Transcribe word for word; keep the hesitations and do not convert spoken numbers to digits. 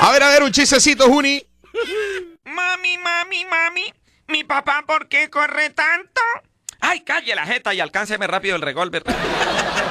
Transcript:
A ver, a ver, un chistecito, Juni. Mami, mami, mami, ¿mi papá por qué corre tanto? Ay, calle la jeta y alcánceme rápido el revólver.